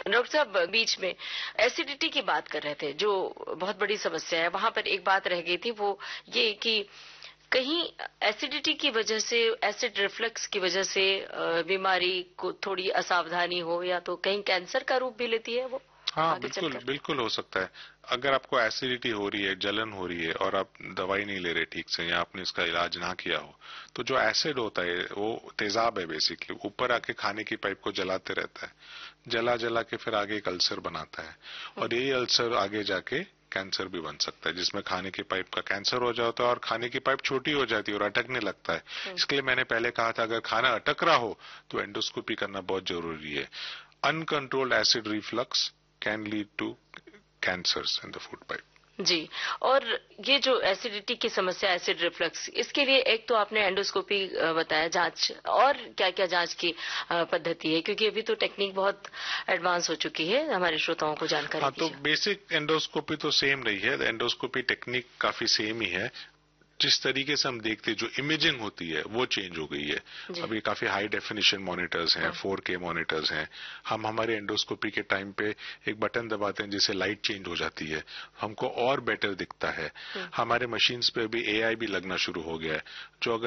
Doctor साहब बीच में acidity की बात कर रहे थे, जो बहुत बड़ी समस्या है। वहां पर एक बात रह गई थी, वो ये कि कहीं एसिडिटी की वजह से, एसिड रिफ्लक्स की वजह से बीमारी को थोड़ी असावधानी हो, या तो कहीं कैंसर का रूप भी लेती है वो हाँ, आगे बिल्कुल चलकर। बिल्कुल हो सकता है। अगर आपको एसिडिटी हो रही है, जलन हो रही है और आप दवाई नहीं ले रहे ठीक से या आपने इसका इलाज ना किया हो, तो जो एसिड होता है वो तेजाब है, बेसिकली ऊपर आके खाने की पाइप को जलाते रहता है, जला जला के फिर आगे एक अल्सर बनाता है और यही अल्सर आगे जाके कैंसर भी बन सकता है, जिसमें खाने की पाइप का कैंसर हो जाता है और खाने की पाइप छोटी हो जाती है और अटकने लगता है। इसके लिए मैंने पहले कहा था, अगर खाना अटक रहा हो तो एंडोस्कोपी करना बहुत जरूरी है। Uncontrolled acid reflux can lead to cancers in the food pipe। जी। और ये जो एसिडिटी की समस्या, एसिड रिफ्लक्स, इसके लिए एक तो आपने एंडोस्कोपी बताया, जांच, और क्या क्या जांच की पद्धति है, क्योंकि अभी तो टेक्निक बहुत एडवांस हो चुकी है, हमारे श्रोताओं को जानकारी हाँ, तो दीजिए। बेसिक एंडोस्कोपी तो सेम रही है, एंडोस्कोपी टेक्निक काफी सेम ही है। जिस तरीके से हम देखते हैं, जो इमेजिंग होती है वो चेंज हो गई है। जी। अभी काफी हाई डेफिनेशन मॉनिटर्स हैं, 4K मॉनिटर्स हैं। हम हमारे एंडोस्कोपी के टाइम पे एक बटन दबाते हैं जिससे लाइट चेंज हो जाती है, हमको और बेटर दिखता है। हमारे मशीन्स पे भी AI भी लगना शुरू हो गया है, जो अगर